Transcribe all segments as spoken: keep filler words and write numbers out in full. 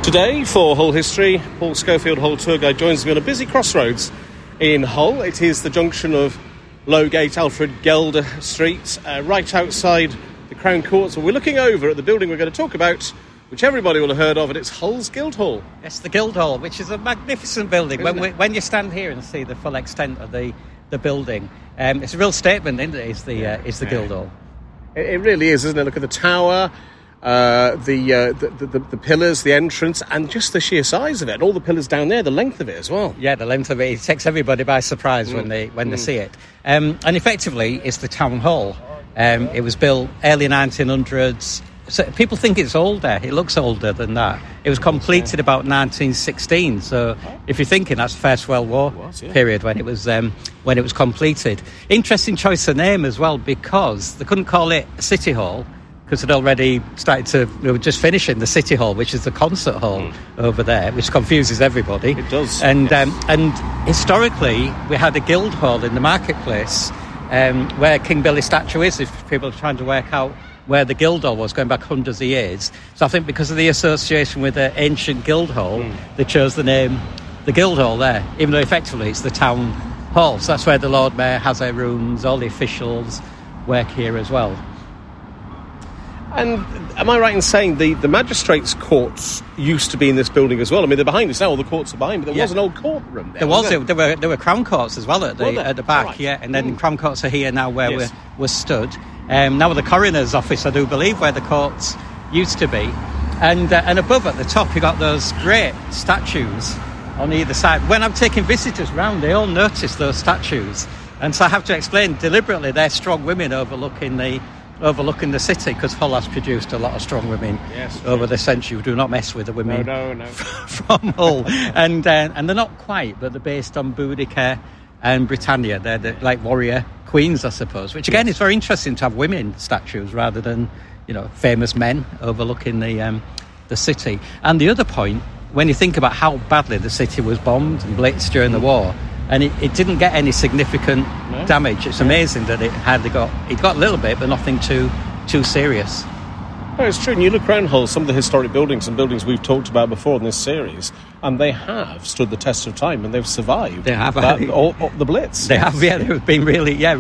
Today, for Hull History, Paul Schofield, Hull tour guide, joins me on a busy crossroads in Hull. It is the junction of Lowgate, Alfred Gelder Street, uh, right outside the Crown Courts. And we're looking over at the building we're going to talk about, which everybody will have heard of, and it's Hull's Guildhall. Yes, the Guildhall, which is a magnificent building. When, we, when you stand here and see the full extent of the, the building, um, it's a real statement, isn't it, is the, yeah. uh, is the yeah. Guildhall. It, it really is, isn't it? Look at the tower, uh, the, uh, the, the, the the pillars, the entrance, and just the sheer size of it. And all the pillars down there, the length of it as well. Yeah, the length of it. It takes everybody by surprise mm. when they when mm. they see it. Um, and effectively, it's the town hall. Um, it was built early nineteen hundreds. So people think it's older. It looks older than that. It was completed about nineteen sixteen. So if you're thinking that's the First World War was, yeah. period when it was um, when it was completed. Interesting choice of name as well, because they couldn't call it City Hall because they'd already started to. They were just finishing the City Hall, which is the concert hall mm. over there, which confuses everybody. It does. And yes. um, and historically, we had a guild hall in the marketplace um, where King Billy statue is. If people are trying to work out where the Guildhall was, going back hundreds of years. So I think because of the association with the ancient Guildhall, mm. they chose the name the Guildhall there, even though effectively it's the town hall. So that's where the Lord Mayor has her rooms, all the officials work here as well. And am I right in saying the, the magistrates' courts used to be in this building as well? I mean, they're behind us now, all the courts are behind, but there yeah. was an old courtroom there. There was, was there were there were Crown Courts as well at the, at the back, right. yeah, and then mm. Crown Courts are here now where yes. we're, we're stood. Um, now the coroner's office, I do believe, where the courts used to be. And uh, and above at the top, you got those great statues on either side. When I'm taking visitors round, they all notice those statues. And so I have to explain deliberately they're strong women overlooking the overlooking the city, because Hull has produced a lot of strong women yes, over yes. the century. Do not mess with the women no, no, no. from Hull. and, uh, and they're not quite, but they're based on Boudica and Britannia. They're the, like warrior queens, I suppose, which again is very interesting to have women statues rather than, you know, famous men overlooking the um, the city. And the other point, when you think about how badly the city was bombed and blitzed during the war, and it, it didn't get any significant no. damage. It's amazing that it hardly got it got a little bit, but nothing too too serious. No, it's true. And you look around Hull, some of the historic buildings and buildings we've talked about before in this series, and they have stood the test of time and they've survived. They have. That, all, all, the Blitz. They have, yeah. They've been really, yeah,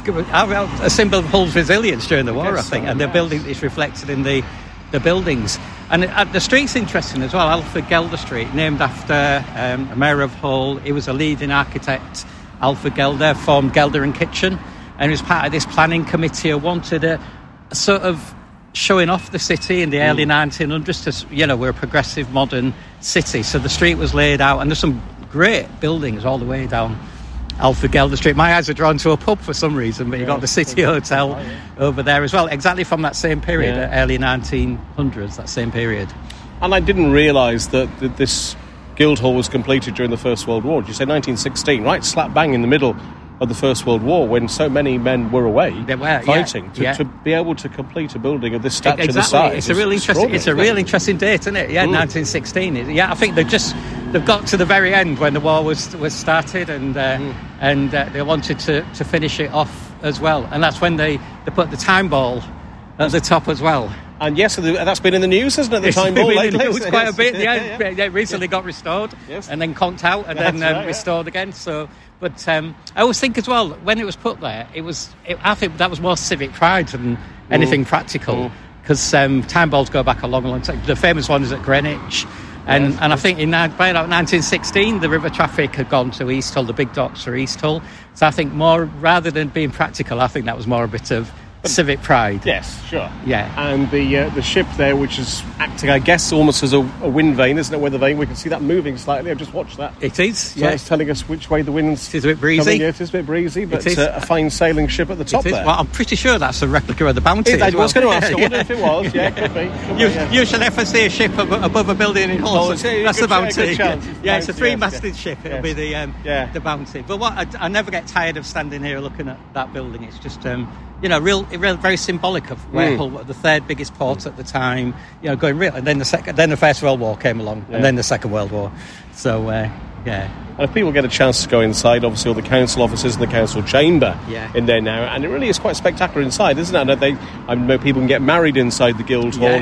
a symbol of Hull's resilience during the war, I, I think. So, and yes. the building is reflected in the, the buildings. And uh, the street's interesting as well. Alfred Gelder Street, named after um, a mayor of Hull. He was a leading architect. Alfred Gelder formed Gelder and Kitchen, and he was part of this planning committee who wanted a, a sort of showing off the city in the early mm. nineteen hundreds to, you know, we're a progressive modern city. So the street was laid out, and there's some great buildings all the way down Alfred Gelder Street. My eyes are drawn to a pub for some reason, but you've got the City Hotel oh, yeah. over there as well, exactly from that same period, yeah. early nineteen hundreds, that same period. And I didn't realise that, that this Guildhall was completed during the First World War. Did you say nineteen sixteen, right slap bang in the middle of the First World War, when so many men were away they were, fighting, yeah, to, yeah. to be able to complete a building of this stature, exactly. this size. It's a really interesting. It's a real interesting date, isn't it? Yeah, mm. nineteen sixteen. Yeah, I think they've just they've got to the very end when the war was was started, and uh, mm. and uh, they wanted to, to finish it off as well, and that's when they, they put the time ball at the top as well. And yes, that's been in the news, hasn't it? The it's time ball lately. It was quite yes. a bit. Yeah, yeah, yeah. yeah recently got restored, yes. and then conked out, and that's then um, right, restored yeah. again. So. But um, I always think as well, when it was put there, it was. It, I think that was more civic pride than anything mm. practical, because mm. um, time balls go back a long, long time. The famous one is at Greenwich, and yes, and I think in by about nineteen sixteen, the river traffic had gone to East Hull, the big docks for East Hull. So I think more, rather than being practical, I think that was more a bit of civic pride. Yes, sure. Yeah. And the uh, the ship there, which is acting, I guess, almost as a, a wind vane, isn't it? Weather vane. We can see that moving slightly. I've just watched that. It is. So yeah. it's telling us which way the wind's. It is a bit breezy. Coming. Yeah, it is a bit breezy, but it is. Uh, a fine sailing ship at the top it is. there. Well, I'm pretty sure that's a replica of the Bounty. It, as I well. was going to ask. I wonder if it was. Yeah, could be. Could you, be yeah. you should never see a ship ab- above a building in Hull. Oh, so that's the Bounty. Yeah, yeah, it's a three-masted yes, ship. It'll yes. be the um, yeah. the Bounty. But what I, I never get tired of standing here looking at that building. It's just. Um, You know, real, real, very symbolic of where mm. Hull was, the third biggest port at the time. You know, going real, and then the second, then the First World War came along, yeah. and then the Second World War. So, uh, yeah. And if people get a chance to go inside, obviously all the council offices and the council chamber yeah. in there now, and it really is quite spectacular inside, isn't it? I know, they, I know people can get married inside the Guildhall, yeah. and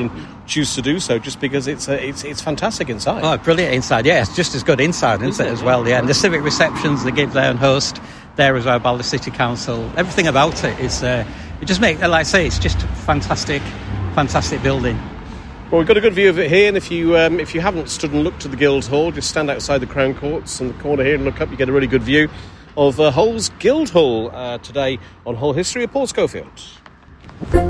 choose to do so, just because it's uh, it's it's fantastic inside. Oh, brilliant inside! Yeah, it's just as good inside, isn't, isn't it, it, as well? Yeah, and the civic receptions they give there and host there as well by the City Council. Everything about it is uh, it just makes, like I say, it's just a fantastic, fantastic building. Well, we've got a good view of it here, and if you um, if you haven't stood and looked at the Guildhall, just stand outside the Crown Courts in the corner here and look up. You get a really good view of uh, Hull's Guildhall uh, today on Hull History of Paul Schofield.